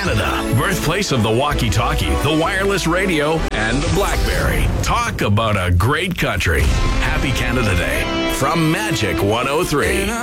Canada, birthplace of the walkie-talkie, the wireless radio, and the BlackBerry. Talk about a great country. Happy Canada Day from Magic 103.